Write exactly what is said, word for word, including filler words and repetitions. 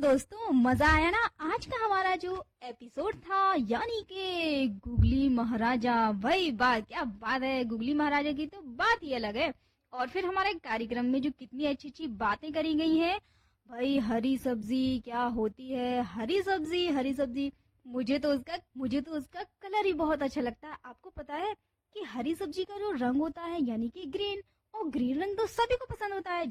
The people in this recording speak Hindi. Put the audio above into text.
दोस्तों, मजा आया ना। आज का हमारा जो एपिसोड था यानी कि गुगली महाराजा, वही बात, क्या बात है। गुगली महाराजा की तो बात ही अलग है। और फिर हमारे कार्यक्रम में जो कितनी अच्छी अच्छी बातें करी गई हैं भाई। हरी सब्जी क्या होती है, हरी सब्जी हरी सब्जी मुझे तो उसका मुझे तो उसका कलर ही बहुत अच्छा लगता है। आपको पता है कि हरी सब्जी का जो रंग होता है यानी कि ग्रीन, और ग्रीन रंग तो सभी को पसंद होता है।